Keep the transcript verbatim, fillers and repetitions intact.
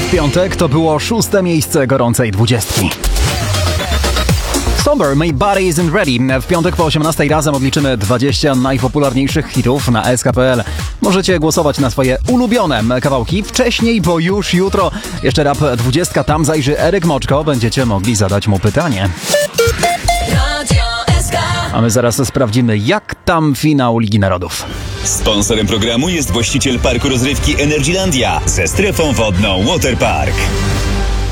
W piątek to było szóste miejsce gorącej dwudziestki. Somber, My Body Isn't Ready. W piątek po osiemnastej razem odliczymy dwadzieścia najpopularniejszych hitów na S K P L. Możecie głosować na swoje ulubione kawałki wcześniej, bo już jutro jeszcze Rap dwudziestka, tam zajrzy Eryk Moczko. Będziecie mogli zadać mu pytanie. A my zaraz sprawdzimy, jak tam finał Ligi Narodów. Sponsorem programu jest właściciel parku rozrywki Energylandia ze strefą wodną Waterpark.